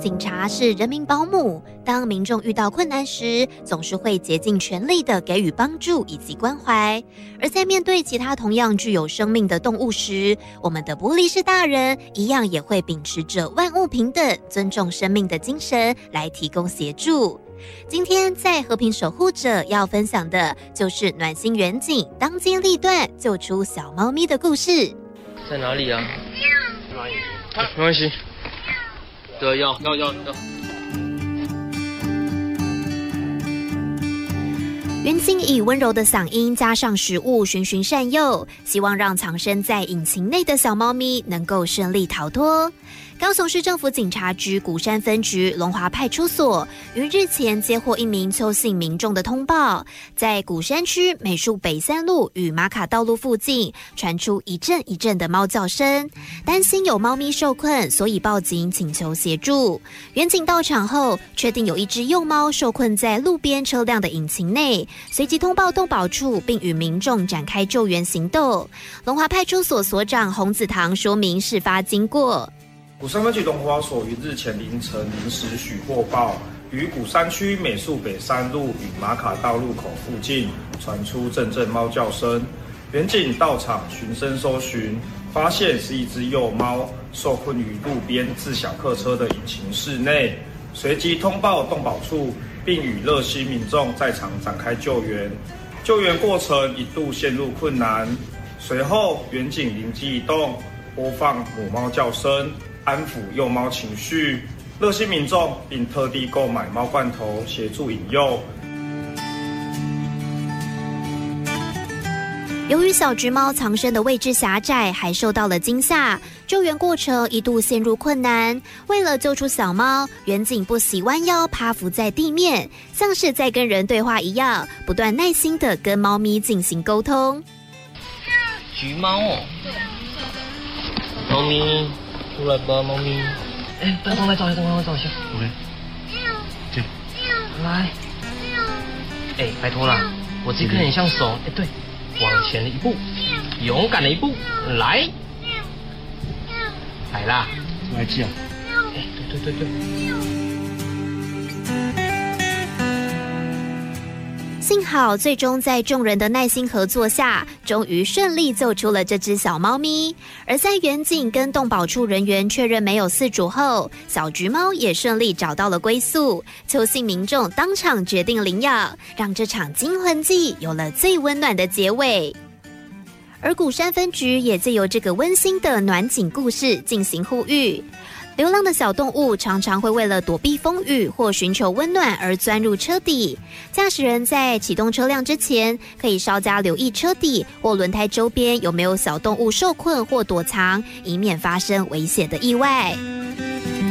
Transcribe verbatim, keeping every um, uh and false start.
警察是人民保姆，当民众遇到困难时，总是会竭尽全力地给予帮助以及关怀。而在面对其他同样具有生命的动物时，我们的玻璃士大人一样也会秉持着万物平等、尊重生命的精神来提供协助。今天在和平守护者要分享的就是暖心远景当机立断救出小猫咪的故事。 在哪里啊？哪里？没关系。对，要要要要。 远景以温柔的嗓音加上食物循循善诱，希望让藏身在引擎内的小猫咪能够顺利逃脱。高雄市政府警察局鼓山分局龙华派出所于日前接获一名邱姓民众的通报，在鼓山区美术北三路与马卡道路附近传出一阵一阵的猫叫声，担心有猫咪受困，所以报警请求协助。远警到场后，确定有一只幼猫受困在路边车辆的引擎内，随即通报动保处，并与民众展开救援行动。龙华派出所所长洪子堂说明事发经过。 鼓山分局龙华所于日前凌晨零时许获报，于鼓山区美术北三路与马卡道路口附近传出阵阵猫叫声。远警到场循声搜寻，发现是一只幼猫受困于路边自小客车的引擎室内，随即通报动保处，并与热心民众在场展开救援。救援过程一度陷入困难，随后远警灵机一动，播放母猫叫声，安抚幼猫情绪，热心民众并特地购买猫罐头协助引诱。 由于小橘猫藏身的位置狭窄，还受到了惊吓，救援过程一度陷入困难。为了救出小猫，远景不惜弯腰趴伏在地面，像是在跟人对话一样，不断耐心地跟猫咪进行沟通。 橘猫哦，猫咪。出来吧，猫咪！哎，等等，来找一下，等等，找一下。OK。对。来。哎，拜托啦，我这个很像手。哎，对，往前的一步，勇敢的一步，来。来啦！来记啊。哎，对对对对。 幸好最终在众人的耐心合作下，终于顺利救出了这只小猫咪。而在远景跟动保处人员确认没有饲主后，小橘猫也顺利找到了归宿。邱姓民众当场决定领养，让这场惊魂记有了最温暖的结尾。而鼓山分局也借由这个温馨的暖景故事进行呼吁。流浪的小动物常常会为了躲避风雨或寻求温暖而钻入车底，驾驶人在启动车辆之前，可以稍加留意车底或轮胎周边有没有小动物受困或躲藏，以免发生危险的意外。